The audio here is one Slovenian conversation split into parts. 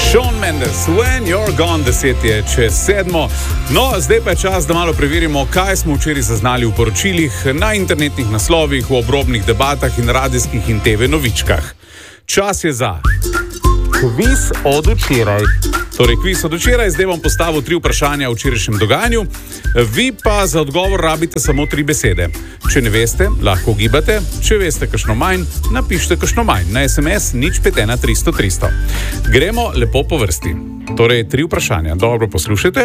Shawn Mendes, When You're Gone, 10 je čez 7. No, zdaj pa je čas, da malo preverimo, kaj smo včeraj zaznali v poročilih, na internetnih naslovih, v obrobnih debatah in radijskih in TV novičkah. Čas je za kviz od včeraj. Torej, kviz od včeraj, zdaj bom postavil 3 vprašanja o včerajšnjem dogajanju, vi pa za odgovor rabite samo 3 besede. Če ne veste, lahko ugibate, če veste kakšno manj, napišite kakšno manj na SMS 051 300 300. Gremo lepo po vrsti. Torej, 3 vprašanja, dobro poslušajte.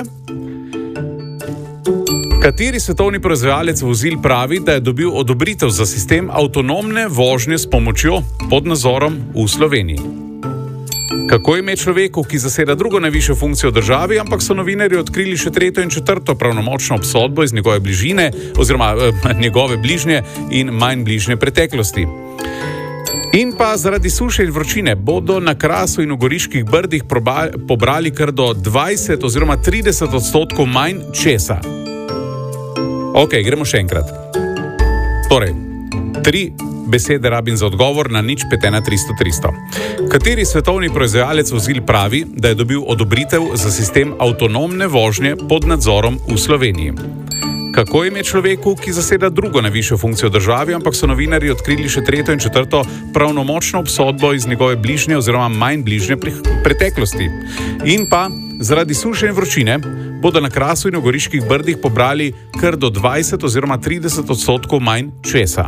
Kateri svetovni proizvajalec vozil pravi, da je dobil odobritev za sistem avtonomne vožnje s pomočjo pod nadzorom v Sloveniji? Kako ime človeku, ki zaseda drugo najvišjo funkcijo v državi, ampak so novinarji odkrili še 3. in 4. pravnomočno obsodbo iz njegove bližine, oziroma njegove bližnje in manj bližnje preteklosti? In pa zaradi suše in vročine bodo na Krasu in v Goriških brdih pobrali kar do 20 oziroma 30% manj česa. Ok, gremo še enkrat. Torej, 3 besede rabim za odgovor na 051 300 300. Kateri svetovni proizvajalec vozil pravi, da je dobil odobritev za sistem avtonomne vožnje pod nadzorom v Sloveniji? Kako ime človeku, ki zaseda drugo najvišjo funkcijo v državi, ampak so novinarji odkrili še 3. in 4. pravnomočno obsodbo iz njegove bližnje oziroma manj bližnje preteklosti? In pa zaradi suše in vročine bodo na Krasu in v Goriških brdih pobrali kar do 20 oziroma 30% manj česa.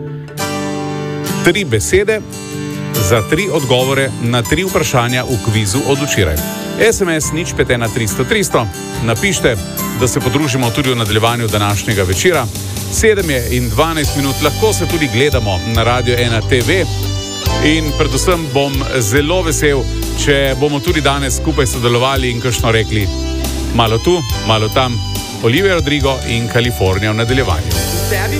3 besede za 3 odgovore na 3 vprašanja v kvizu od včeraj. SMS 051 300 300. Napište, da se podružimo tudi v nadaljevanju današnjega večera. 7 je in 12 minut, lahko se tudi gledamo na Radio 1 TV. In predvsem bom zelo vesel, če bomo tudi danes skupaj sodelovali in kakšno rekli malo tu, malo tam. Olivia Rodrigo in Kalifornija v nadaljevanju.